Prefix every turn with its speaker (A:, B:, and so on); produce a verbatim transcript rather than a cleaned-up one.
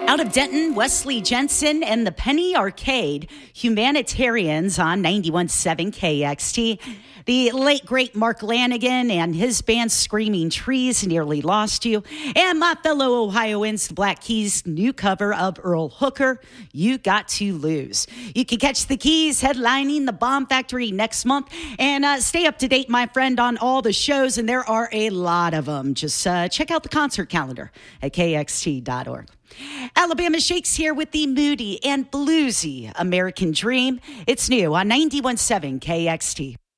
A: Out of Denton, Wesley Jensen and the Penny Arcade, Humanitarians on ninety-one point seven K X T. The late, great Mark Lanigan and his band Screaming Trees, Nearly Lost You. And my fellow Ohioans, the Black Keys' new cover of Earl Hooker, You Got to Lose. You can catch the Keys headlining the Bomb Factory next month. And uh, stay up to date, my friend, on all the shows. And there are a lot of them. Just uh, check out the concert calendar at K X T dot org. Alabama Shakes here with the moody and bluesy American Dream. It's new on ninety-one point seven K X T.